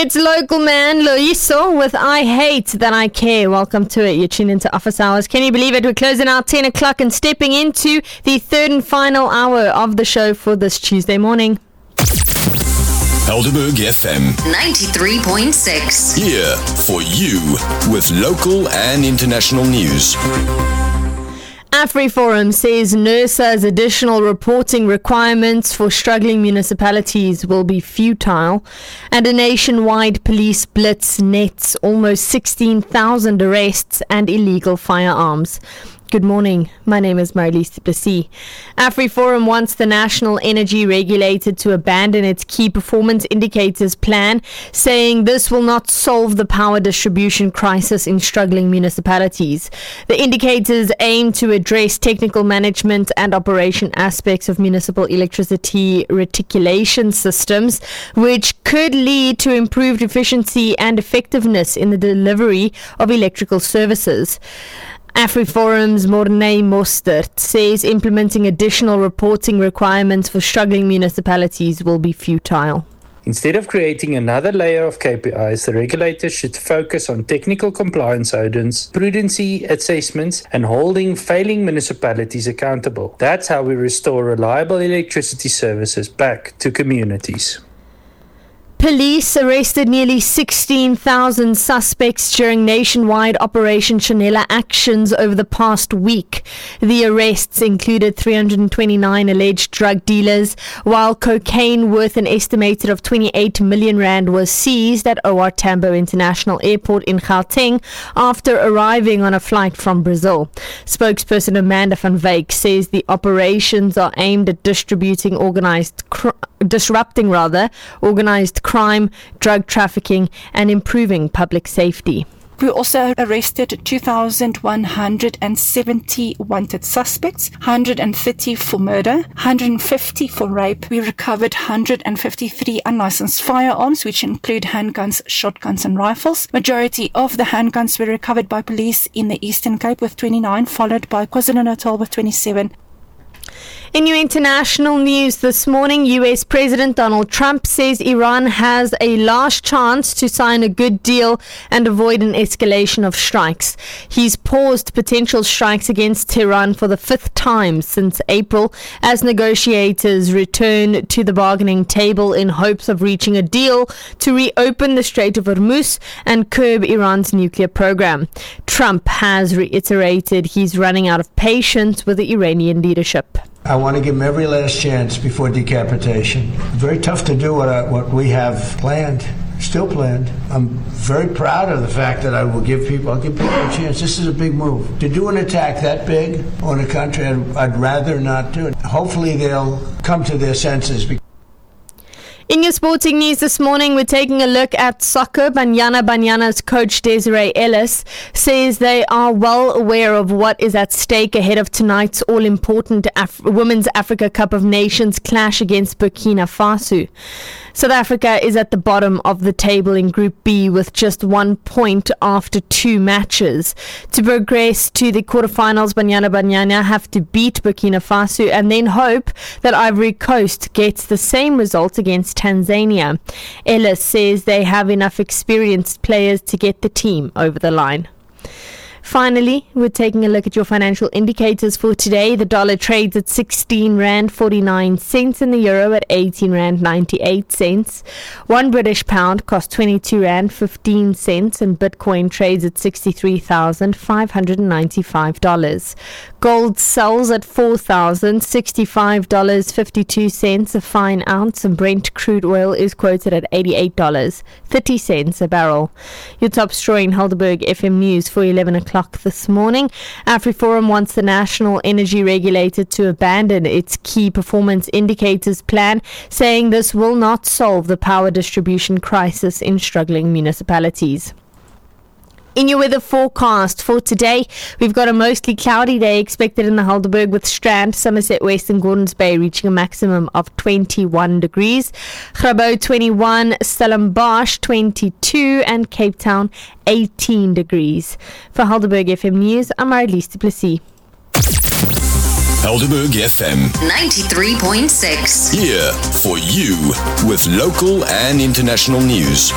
It's local man Loiso with I Hate That I Care. Welcome to it. You're tuned into Office Hours. Can you believe it? We're closing out 10 o'clock and stepping into the third and final hour of the show for this Tuesday morning. Helderberg FM 93.6. here for you with local and international news. AfriForum says NERSA's additional reporting requirements for struggling municipalities will be futile, and a nationwide police blitz nets almost 16,000 arrests and illegal firearms. Good morning. My name is Marlies du Plessis. AfriForum wants the National Energy Regulator to abandon its key performance indicators plan, saying this will not solve the power distribution crisis in struggling municipalities. The indicators aim to address technical management and operation aspects of municipal electricity reticulation systems, which could lead to improved efficiency and effectiveness in the delivery of electrical services. AfriForum's Morné Mostert says implementing additional reporting requirements for struggling municipalities will be futile. Instead of creating another layer of KPIs, the regulators should focus on technical compliance audits, prudency assessments, and holding failing municipalities accountable. That's how we restore reliable electricity services back to communities. Police arrested nearly 16,000 suspects during nationwide Operation Chanela actions over the past week. The arrests included 329 alleged drug dealers, while cocaine worth an estimated of 28 million rand was seized at OR Tambo International Airport in Gauteng after arriving on a flight from Brazil. Spokesperson Amanda van Wyk says the operations are aimed at disrupting organized crime, drug trafficking, and improving public safety. We also arrested 2,170 wanted suspects, 130 for murder, 150 for rape. We recovered 153 unlicensed firearms, which include handguns, shotguns, and rifles. Majority of the handguns were recovered by police in the Eastern Cape with 29, followed by KwaZulu-Natal with 27. In your international news this morning, US President Donald Trump says Iran has a last chance to sign a good deal and avoid an escalation of strikes. He's paused potential strikes against Tehran for the fifth time since April as negotiators return to the bargaining table in hopes of reaching a deal to reopen the Strait of Hormuz and curb Iran's nuclear program. Trump has reiterated he's running out of patience with the Iranian leadership. I want to give them every last chance before decapitation. Very tough to do what we have planned, still planned. I'm very proud of the fact that I'll give people a chance. This is a big move. To do an attack that big on a country, I'd rather not do it. Hopefully they'll come to their senses. In your sporting news this morning, we're taking a look at soccer. Banyana's coach Desiree Ellis says they are well aware of what is at stake ahead of tonight's all-important Women's Africa Cup of Nations clash against Burkina Faso. South Africa is at the bottom of the table in Group B with just 1 point after 2 matches. To progress to the quarterfinals, Banyana have to beat Burkina Faso and then hope that Ivory Coast gets the same result against Tanzania. Ellis says they have enough experienced players to get the team over the line. Finally, we're taking a look at your financial indicators for today. The dollar trades at 16 Rand 49 cents and the euro at 18 Rand 98 cents. 1 British pound costs 22 Rand 15 cents and Bitcoin trades at $63,595. Gold sells at $4,065.52 a fine ounce, and Brent crude oil is quoted at $88.30 a barrel. Your top story in Helderberg FM News for 11 o'clock this morning. AfriForum wants the National Energy Regulator to abandon its key performance indicators plan, saying this will not solve the power distribution crisis in struggling municipalities. In your weather forecast for today, we've got a mostly cloudy day expected in the Helderberg with Strand, Somerset West and Gordons Bay reaching a maximum of 21 degrees. Grabo 21, Stellenbosch 22 and Cape Town 18 degrees. For Helderberg FM News, I'm Marlies du Plessis. Helderberg FM 93.6. here for you with local and international news.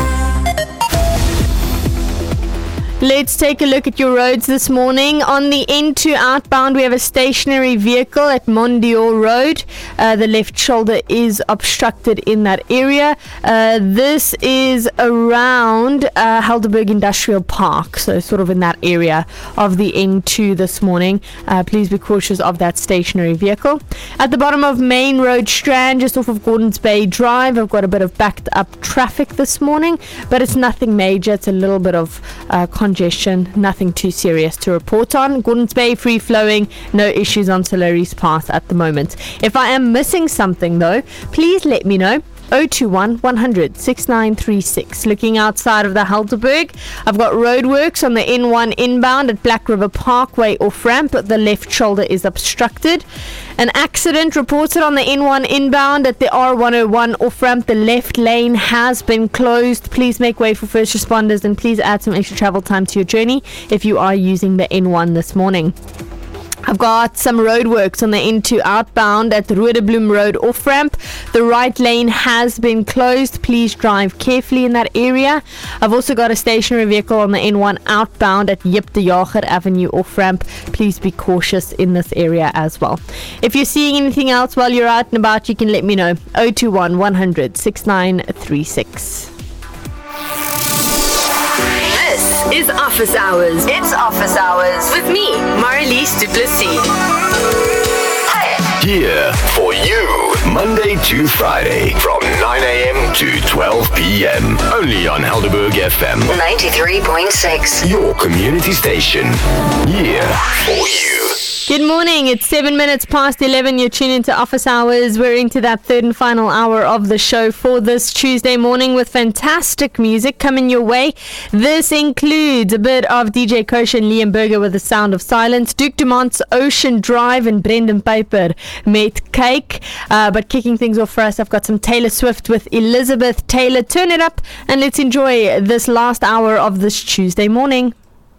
Let's take a look at your roads this morning. On the N2 outbound, we have a stationary vehicle at Mondial Road. The left shoulder is obstructed in that area. This is around Helderberg Industrial Park, so sort of in that area of the N2 this morning. Please be cautious of that stationary vehicle. At the bottom of Main Road Strand, just off of Gordons Bay Drive, I've got a bit of backed up traffic this morning, but it's nothing major. It's a little bit of congestion, nothing too serious to report on. Gordons Bay free flowing, no issues on Solaris Path at the moment. If I am missing something though, please let me know. 021 100 6936. Looking outside of the Helderberg, I've got roadworks on the N1 inbound at Black River Parkway off ramp. The left shoulder is obstructed. An accident reported on the N1 inbound at the R101 off ramp. The left lane has been closed. Please make way for first responders and please add some extra travel time to your journey if you are using the N1 this morning. I've got some roadworks on the N2 outbound at the Roodebloem Road off-ramp. The right lane has been closed. Please drive carefully in that area. I've also got a stationary vehicle on the N1 outbound at Jip de Jager Avenue off-ramp. Please be cautious in this area as well. If you're seeing anything else while you're out and about, you can let me know. 021 100 6936. Is Office Hours. It's Office Hours with me, Marlies Du Plessis. Here for you, Monday to Friday from 9 a.m. to 12 p.m. Only on Helderberg FM 93.6. your community station. Here for you. Good morning. It's 7 minutes past 11. You're tuned into Office Hours. We're into that third and final hour of the show for this Tuesday morning with fantastic music coming your way. This includes a bit of DJ Kosher and Liam Berger with The Sound of Silence, Duke Dumont's Ocean Drive and Brendan Piper met Cake. But kicking things off for us, I've got some Taylor Swift with Elizabeth Taylor. Turn it up and let's enjoy this last hour of this Tuesday morning.